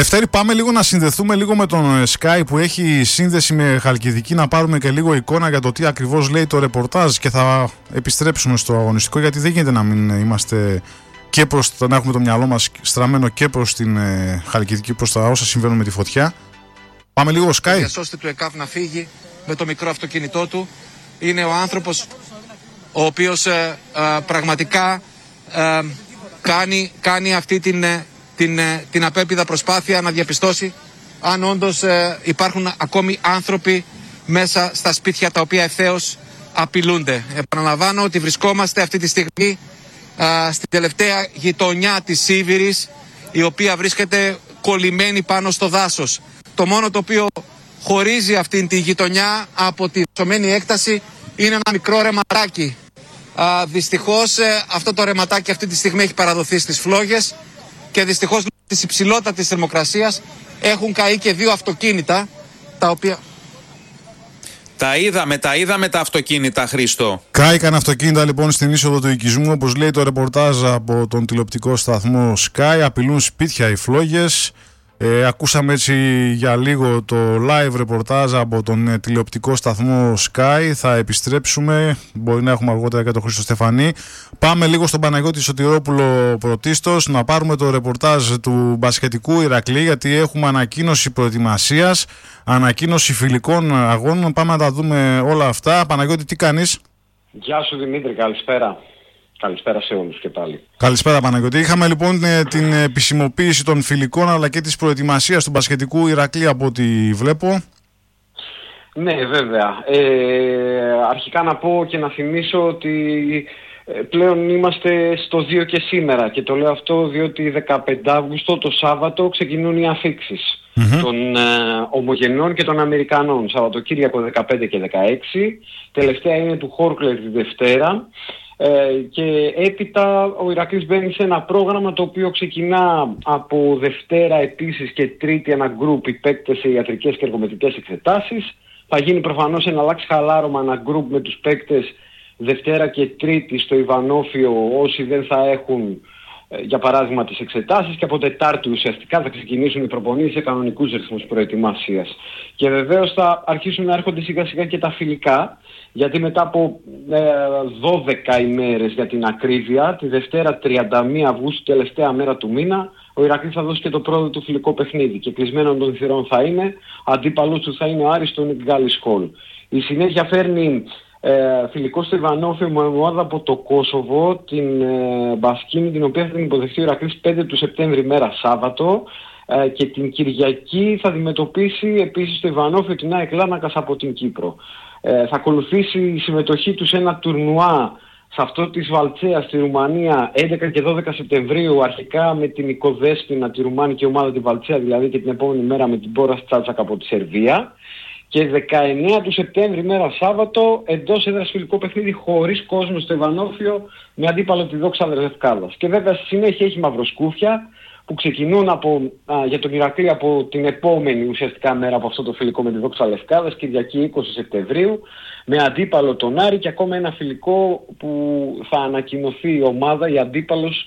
Λευτέρη, πάμε λίγο να συνδεθούμε λίγο με τον Sky που έχει σύνδεση με Χαλκιδική, να πάρουμε και λίγο εικόνα για το τι ακριβώς λέει το ρεπορτάζ και θα επιστρέψουμε στο αγωνιστικό, γιατί δεν γίνεται να μην είμαστε και να έχουμε το μυαλό μας στραμμένο και προς την Χαλκιδική, προς τα όσα συμβαίνουν με τη φωτιά. Πάμε λίγο Sky. Διασώστη του ΕΚΑΒ να φύγει με το μικρό αυτοκίνητό του. Είναι ο άνθρωπος ο οποίος πραγματικά κάνει αυτή την απέπιδα προσπάθεια να διαπιστώσει αν όντως υπάρχουν ακόμη άνθρωποι μέσα στα σπίτια τα οποία ευθέως απειλούνται. Επαναλαμβάνω ότι βρισκόμαστε αυτή τη στιγμή στην τελευταία γειτονιά της Σίβηρης, η οποία βρίσκεται κολλημένη πάνω στο δάσος. Το μόνο το οποίο χωρίζει αυτή τη γειτονιά από τη δασωμένη έκταση είναι ένα μικρό ρεματάκι. Δυστυχώς αυτό το ρεματάκι αυτή τη στιγμή έχει παραδοθεί στις φλόγες και δυστυχώς λόγω της υψηλότατης θερμοκρασίας έχουν καεί και 2 αυτοκίνητα τα οποία... Τα είδαμε τα αυτοκίνητα, Χρήστο. Κάηκαν αυτοκίνητα λοιπόν στην είσοδο του οικισμού, όπως λέει το ρεπορτάζ από τον τηλεοπτικό σταθμό Sky. Απειλούν σπίτια οι φλόγες. Ακούσαμε έτσι για λίγο το live ρεπορτάζ από τον τηλεοπτικό σταθμό Sky. Θα επιστρέψουμε, μπορεί να έχουμε αργότερα και τον Χρήστο Στεφανή. Πάμε λίγο στον Παναγιώτη Σωτηρόπουλο πρωτίστως, να πάρουμε το ρεπορτάζ του μπασκετικού Ηρακλή, γιατί έχουμε ανακοίνωση προετοιμασίας, ανακοίνωση φιλικών αγώνων. Πάμε να τα δούμε όλα αυτά. Παναγιώτη, τι κάνεις? Γεια σου Δημήτρη, καλησπέρα. Καλησπέρα σε όλους και πάλι. Καλησπέρα Παναγιώτη. Είχαμε λοιπόν την επισημοποίηση των φιλικών αλλά και της προετοιμασίας του μπασκετικού Ηρακλή από ό,τι βλέπω. Ναι, βέβαια. Αρχικά να πω και να θυμίσω ότι πλέον είμαστε στο 2 και σήμερα, και το λέω αυτό διότι 15 Αύγουστο το Σάββατο ξεκινούν οι αφίξεις των Ομογενών και των Αμερικανών. Σαββατοκύριακο 15 και 16. Τελευταία είναι του Χόρκλερ τη Δευτέρα. Και έπειτα ο Ηρακλής μπαίνει σε ένα πρόγραμμα το οποίο ξεκινά από Δευτέρα επίσης και Τρίτη ένα γκρουπ οι παίκτες σε ιατρικές και εργομετρικές εξετάσεις. Θα γίνει προφανώς ένα αλλάξει χαλάρωμα ένα γκρουπ με τους παίκτες Δευτέρα και Τρίτη στο Ιβανόφιο όσοι δεν θα έχουν για παράδειγμα τις εξετάσεις, και από Τετάρτη ουσιαστικά θα ξεκινήσουν οι προπονήσεις σε κανονικούς ρυθμούς προετοιμασίας. Και βεβαίως θα αρχίσουν να έρχονται σιγά σιγά και τα φιλικά, γιατί μετά από 12 ημέρες για την ακρίβεια, τη Δευτέρα 31 Αυγούστου, τελευταία μέρα του μήνα, ο Ηρακλής θα δώσει και το πρώτο του φιλικό παιχνίδι και κλεισμένον των θυρών θα είναι, αντίπαλος του θα είναι ο Άρης στο Νικ Σχόλ. Η συνέχεια φέρνει φιλικό στο Ιβανόφιο με ομάδα από το Κόσοβο, την Μπασκίνη, την οποία θα την υποδεχτεί ο Ηρακλής 5 του Σεπτέμβρη μέρα Σάββατο, και την Κυριακή θα αντιμετωπίσει επίσης στο Ιβανόφιο την ΑΕΚ Λάρνακας από την Κύπρο. Θα ακολουθήσει η συμμετοχή του σε ένα τουρνουά σε αυτό της Βαλτσέας στη Ρουμανία 11 και 12 Σεπτεμβρίου, αρχικά με την Οικοδέσποινα, τη ρουμάνικη ομάδα τη Βαλτσέα δηλαδή, και την επόμενη μέρα με την Μπόρας Τσάτσακ από τη Σερβία. Και 19 του Σεπτέμβρη μέρα Σάββατο εντός έδρας φιλικό παιχνίδι χωρίς κόσμο στο Ιβανόφιο με αντίπαλο τη Δόξα Λευκάδας. Και βέβαια στη συνέχεια έχει μαυροσκούφια που ξεκινούν για τον Ηρακλή από την επόμενη ουσιαστικά μέρα από αυτό το φιλικό με τη Δόξα Λευκάδας, Κυριακή 20 Σεπτεμβρίου, με αντίπαλο τον Άρη, και ακόμα ένα φιλικό που θα ανακοινωθεί η ομάδα, η αντίπαλος,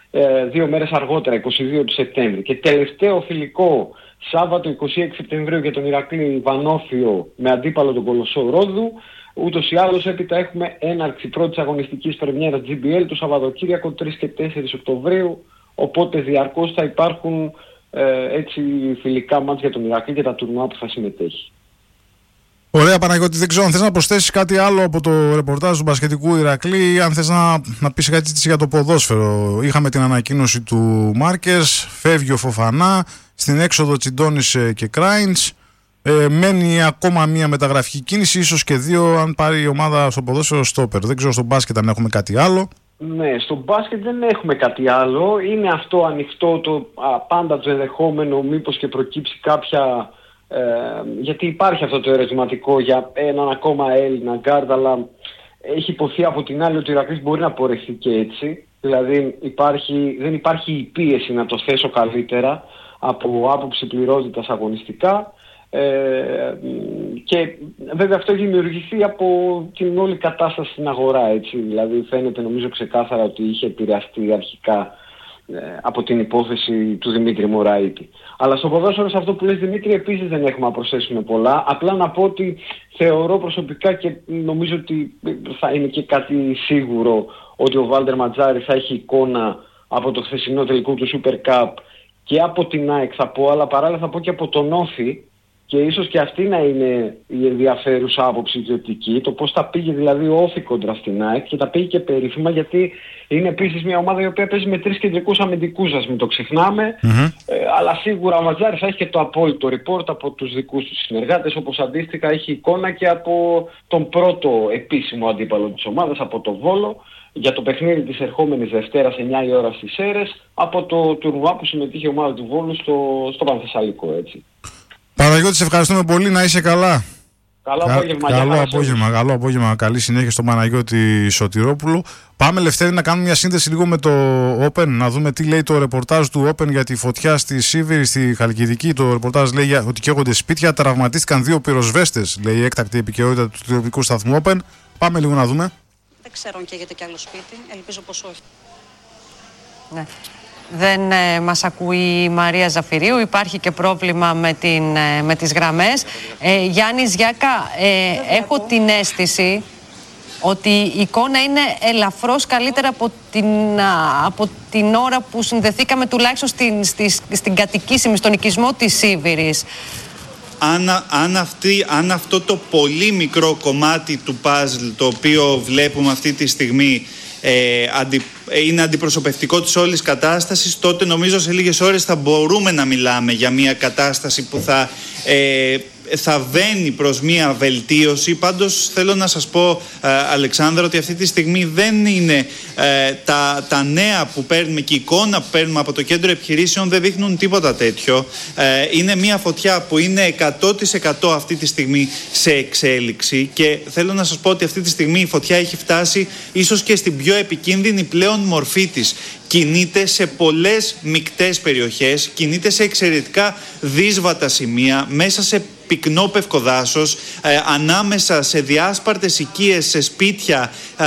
2 μέρες αργότερα, 22 του Σεπτέμβρη. Και τελευταίο φιλικό Σάββατο 26 Σεπτεμβρίου για τον Ηρακλή Ιβανόφιο με αντίπαλο τον Κολοσσό Ρόδου. Ούτως ή άλλως έπειτα έχουμε έναρξη πρώτης αγωνιστικής πρεμιέρας GBL το Σαββατοκύριακο 3 και 4 Οκτωβρίου. Οπότε διαρκώς θα υπάρχουν έτσι φιλικά μάτς για τον Ηρακλή και τα τουρνουά που θα συμμετέχει. Ωραία Παναγιώτη, δεν ξέρω αν θες να προσθέσεις κάτι άλλο από το ρεπορτάζ του μπασκετικού Ηρακλή ή αν θες να πεις κάτι για το ποδόσφαιρο. Είχαμε την ανακοίνωση του Μάρκες, φεύγει ο Φοφανά, στην έξοδο Τσιντώνης και Κράινς. Μένει ακόμα μία μεταγραφική κίνηση, ίσως και 2 αν πάρει η ομάδα στο ποδόσφαιρο στόπερ. Δεν ξέρω στο μπάσκετ αν έχουμε κάτι άλλο. Ναι, στο μπάσκετ δεν έχουμε κάτι άλλο. Είναι αυτό ανοιχτό πάντα το ενδεχόμενο μήπως και προκύψει κάποια... γιατί υπάρχει αυτό το ερωτηματικό για έναν ακόμα Έλληνα γκάρντ, αλλά έχει υποθεί από την άλλη ότι ο Ηρακλής μπορεί να πορευτεί και έτσι. Δηλαδή δεν υπάρχει η πίεση, να το θέσω καλύτερα, από άποψη πληρότητας αγωνιστικά. Και βέβαια αυτό έχει δημιουργηθεί από την όλη κατάσταση στην αγορά, έτσι. Δηλαδή φαίνεται νομίζω ξεκάθαρα ότι είχε επηρεαστεί αρχικά από την υπόθεση του Δημήτρη Μωραήτη. Αλλά στο ποδόσφαιρο, σε αυτό που λες Δημήτρη, επίσης δεν έχουμε να προσθέσουμε πολλά. Απλά να πω ότι θεωρώ προσωπικά και νομίζω ότι θα είναι και κάτι σίγουρο ότι ο Βάλτερ Ματζάρη θα έχει εικόνα από το χθεσινό τελικό του Super Cup και από την ΑΕΚ θα πω, αλλά παράλληλα θα πω και από τον Όφη, και ίσως και αυτή να είναι η ενδιαφέρουσα άποψη ιδιωτική, το πώς θα πήγε δηλαδή ο Όφη κόντρα στην ΑΕΚ, και θα πήγε και περίφημα, γιατί είναι επίσης μια ομάδα η οποία παίζει με 3 κεντρικούς αμυντικούς, ας μην το ξεχνάμε, αλλά σίγουρα ο Ματζάρης θα έχει και το απόλυτο report από τους δικούς του συνεργάτες, όπως αντίστοιχα έχει εικόνα και από τον πρώτο επίσημο αντίπαλο της ομάδας, από το Βόλο, για το παιχνίδι της ερχόμενης Δευτέρας 9 η ώρα στις Σέρρες, από το τουρνουά που συμμετείχε η ομάδα του Βόλου στο Πανθεσσαλικό, έτσι. Παναγιώτη, σε ευχαριστούμε πολύ, να είσαι καλά. Καλό απόγευμα. Καλό απόγευμα. Καλή συνέχεια στον Παναγιώτη Σωτηρόπουλο. Πάμε, Λευτέρη, να κάνουμε μια σύνδεση λίγο με το Open, να δούμε τι λέει το ρεπορτάζ του Open για τη φωτιά στη Σίβηρη, στη Χαλκιδική. Το ρεπορτάζ λέει ότι καίγονται σπίτια, τραυματίστηκαν 2 πυροσβέστες, λέει η έκτακτη επικαιρότητα του τηλεοπτικού σταθμού Open. Πάμε λίγο να δούμε. Δεν ξέρω αν καίγεται κι άλλο σπίτι, ελπίζω πως όχι. Ναι. Δεν μας ακούει η Μαρία Ζαφυρίου, υπάρχει και πρόβλημα με τις γραμμές. Γιάννη Ζιάκα, έχω την αίσθηση ότι η εικόνα είναι ελαφρώς καλύτερα από την ώρα που συνδεθήκαμε, τουλάχιστον στην κατοικήσιμη, στον οικισμό της Σίβηρης. Αν αυτό το πολύ μικρό κομμάτι του παζλ το οποίο βλέπουμε αυτή τη στιγμή είναι αντιπροσωπευτικό της όλης κατάστασης, τότε νομίζω σε λίγες ώρες θα μπορούμε να μιλάμε για μια κατάσταση που θα βαίνει προς μια βελτίωση. Πάντως θέλω να σας πω, Αλεξάνδρα, ότι αυτή τη στιγμή δεν είναι τα νέα που παίρνουμε και η εικόνα που παίρνουμε από το κέντρο επιχειρήσεων δεν δείχνουν τίποτα τέτοιο. Είναι μια φωτιά που είναι 100% αυτή τη στιγμή σε εξέλιξη, και θέλω να σας πω ότι αυτή τη στιγμή η φωτιά έχει φτάσει ίσως και στην πιο επικίνδυνη πλέον μορφή της. Κινείται σε πολλές μικτές περιοχές, κινείται σε εξαιρετικά δύσβατα σημεία, μέσα σε πυκνό πευκοδάσος, ανάμεσα σε διάσπαρτες οικίες, σε σπίτια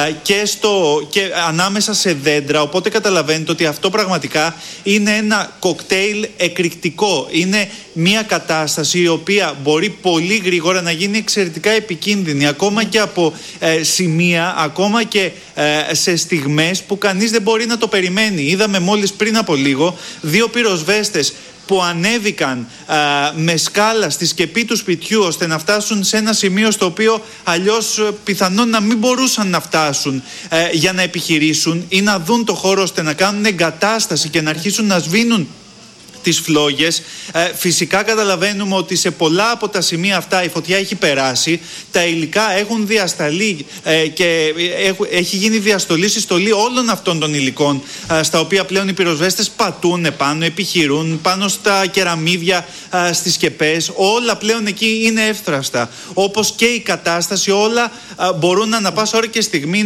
και ανάμεσα σε δέντρα. Οπότε καταλαβαίνετε ότι αυτό πραγματικά είναι ένα κοκτέιλ εκρηκτικό. Είναι μια κατάσταση η οποία μπορεί πολύ γρήγορα να γίνει εξαιρετικά επικίνδυνη, ακόμα και από σημεία, ακόμα και σε στιγμές που κανείς δεν μπορεί να το περιμένει. Είδαμε μόλις πριν από λίγο 2 πυροσβέστες που ανέβηκαν με σκάλα στη σκεπή του σπιτιού ώστε να φτάσουν σε ένα σημείο στο οποίο αλλιώς πιθανόν να μην μπορούσαν να φτάσουν για να επιχειρήσουν ή να δουν το χώρο ώστε να κάνουν εγκατάσταση και να αρχίσουν να σβήνουν τις φλόγες. Φυσικά καταλαβαίνουμε ότι σε πολλά από τα σημεία αυτά η φωτιά έχει περάσει, τα υλικά έχουν διασταλεί και έχει γίνει διαστολή, συστολή όλων αυτών των υλικών στα οποία πλέον οι πυροσβέστες πατούν πάνω, επιχειρούν πάνω στα κεραμίδια, στις σκεπές. Όλα πλέον εκεί είναι εύθραστα, όπως και η κατάσταση. Όλα μπορούν ανά πάσα ώρα και στιγμή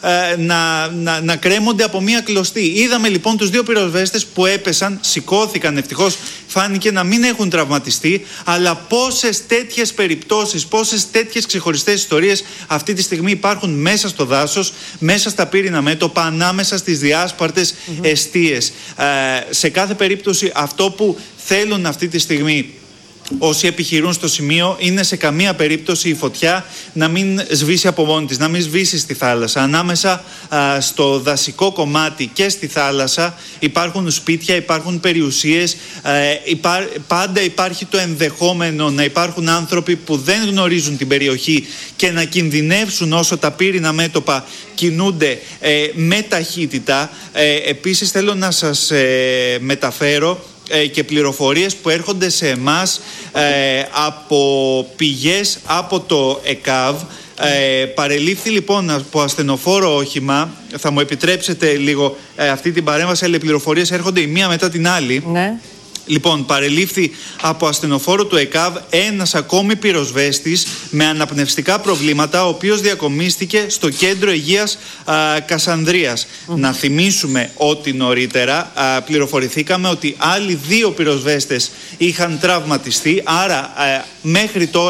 να κρέμονται από μία κλωστή. Είδαμε λοιπόν τους 2 πυροσβέστες που έπεσαν, σηκώθηκαν, ευτυχώς φάνηκε να μην έχουν τραυματιστεί, αλλά πόσες τέτοιες περιπτώσεις, πόσες τέτοιες ξεχωριστές ιστορίες αυτή τη στιγμή υπάρχουν μέσα στο δάσος, μέσα στα πύρινα μέτωπα, ανάμεσα στις διάσπαρτες εστίες. Σε κάθε περίπτωση αυτό που θέλουν αυτή τη στιγμή όσοι επιχειρούν στο σημείο είναι σε καμία περίπτωση η φωτιά να μην σβήσει από μόνη της, να μην σβήσει στη θάλασσα. Ανάμεσα στο δασικό κομμάτι και στη θάλασσα υπάρχουν σπίτια, υπάρχουν περιουσίες, πάντα υπάρχει το ενδεχόμενο να υπάρχουν άνθρωποι που δεν γνωρίζουν την περιοχή και να κινδυνεύσουν όσο τα πύρινα μέτωπα κινούνται με ταχύτητα. Επίσης θέλω να σας μεταφέρω και πληροφορίες που έρχονται σε εμάς από πηγές από το ΕΚΑΒ. Παρελήφθη λοιπόν από ασθενοφόρο όχημα. Θα μου επιτρέψετε λίγο αυτή την παρέμβαση, αλλά οι πληροφορίες έρχονται η μία μετά την άλλη. Ναι. Λοιπόν, παρελήφθη από ασθενοφόρο του ΕΚΑΒ ένας ακόμη πυροσβέστης με αναπνευστικά προβλήματα, ο οποίος διακομίστηκε στο κέντρο υγείας Κασανδρίας. Να θυμίσουμε ότι νωρίτερα πληροφορηθήκαμε ότι άλλοι 2 πυροσβέστες είχαν τραυματιστεί, άρα μέχρι τώρα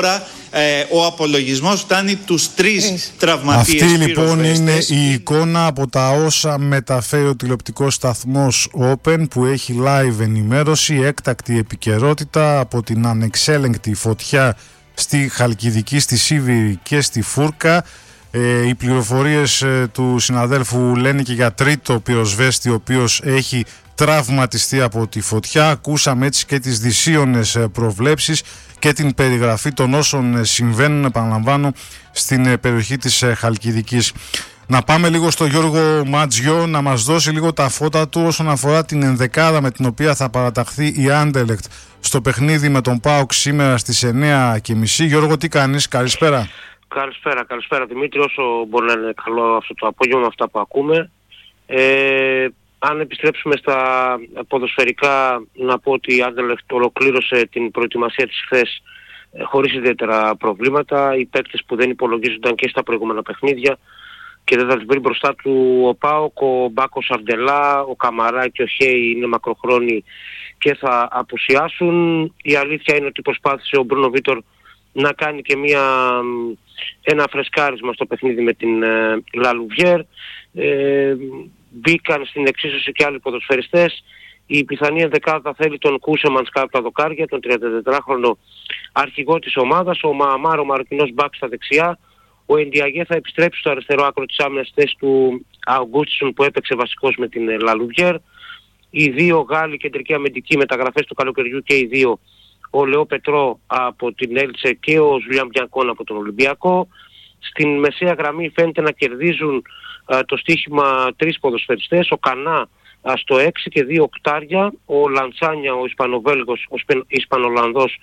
ο απολογισμός φτάνει τους 3 τραυματίες. Αυτή λοιπόν είναι η εικόνα από τα όσα μεταφέρει ο τηλεοπτικός σταθμός Open, που έχει live ενημέρωση, έκτακτη επικαιρότητα από την ανεξέλεγκτη φωτιά στη Χαλκιδική, στη Σίβηρη και στη Φούρκα. Οι πληροφορίες του συναδέλφου λένε και για τρίτο πυροσβέστη ο οποίος έχει τραυματιστεί από τη φωτιά. Ακούσαμε έτσι και τις δυσίωνες προβλέψεις και την περιγραφή των όσων συμβαίνουν, επαναλαμβάνω, στην περιοχή της Χαλκιδικής. Να πάμε λίγο στο Γιώργο Ματζιό να μας δώσει λίγο τα φώτα του όσον αφορά την ενδεκάδα με την οποία θα παραταχθεί η Άντερλεχτ στο παιχνίδι με τον ΠΑΟΚ σήμερα στις 9:30. Γιώργο, τι κάνεις? Καλησπέρα. Καλησπέρα Δημήτρη. Όσο μπορεί να είναι καλό αυτό το απόγευμα, αυτά που ακούμε. Αν επιστρέψουμε στα ποδοσφαιρικά, να πω ότι η Άντερλεχτ ολοκλήρωσε την προετοιμασία της χθες χωρίς ιδιαίτερα προβλήματα. Οι παίκτες που δεν υπολογίζονταν και στα προηγούμενα παιχνίδια και δεν θα τις βρει μπροστά του ο ΠΑΟΚ, ο Μπάκος Αρντελά, ο Καμαρά και ο Χέι είναι μακροχρόνιοι και θα απουσιάσουν. Η αλήθεια είναι ότι προσπάθησε ο Μπρούνο Βίτορ να κάνει και ένα φρεσκάρισμα στο παιχνίδι με την Λαλουβιέρ. Μπήκαν στην εξίσωση και άλλοι ποδοσφαιριστές. Η πιθανή ενδεκάδα θέλει τον Κούσεμανς κάτω από τα δοκάρια, τον 34χρονο αρχηγό της ομάδας, ο Μααμάρ, ο Μαροκινός μπακ στα δεξιά. Ο Εντιαγέ θα επιστρέψει στο αριστερό άκρο της άμυνας στη θέση του Αουγκούστισον που έπαιξε βασικός με την Λαλουβιέρ. Οι δύο Γάλλοι κεντρικοί αμυντικοί μεταγραφές του καλοκαιριού και οι δύο, ο Λεό Πετρό από την Έλτσε και ο Ζουλιάν Μπιανκόν από τον Ολυμπιακό. Στην μεσαία γραμμή φαίνεται να κερδίζουν το στοίχημα 3 ποδοσφαιριστές, ο Κανά στο 6 και 2 οκτάρια, ο Λαντσάνια, ο Ισπανοβέλγος, ο Ισπανολλανδός